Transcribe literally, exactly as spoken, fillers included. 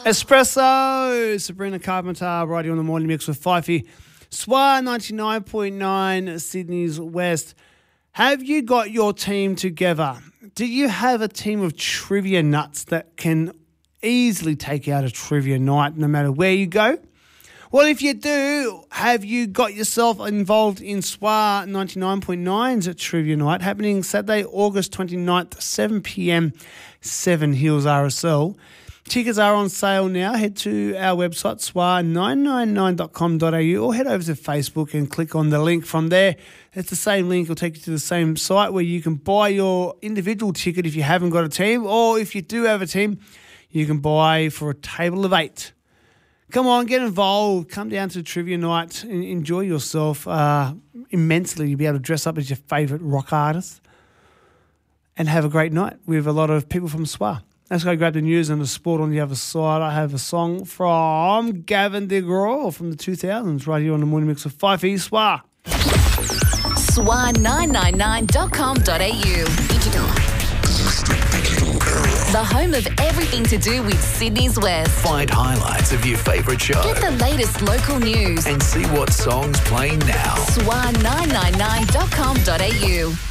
Espresso, Sabrina Carpenter, right here on the morning mix with Fifey. S W A ninety-nine point nine, Sydney's West. Have you got your team together? Do you have a team of trivia nuts that can easily take out a trivia night no matter where you go? Well, if you do, have you got yourself involved in S W A ninety-nine point nine's Trivia Night happening Saturday, August twenty-ninth, seven p.m, Seven Hills R S L. Tickets are on sale now. Head to our website, S W A nine nine nine dot com dot a u, or head over to Facebook and click on the link from there. It's the same link. It'll take you to the same site where you can buy your individual ticket if you haven't got a team, or if you do have a team, you can buy for a table of eight. Come on, get involved. Come down to Trivia Night and enjoy yourself uh, immensely. You'll be able to dress up as your favourite rock artist and have a great night with a lot of people from S W A. Let's go grab the news and the sport on the other side. I have a song from Gavin DeGraw from the two thousands right here on the morning mix of Fifey. S W A. S W A nine nine nine dot com dot a u. Digital. The home of everything to do with Sydney's West. Find highlights of your favourite show. Get the latest local news. And see what songs playing now. S W A nine nine nine dot com dot a u.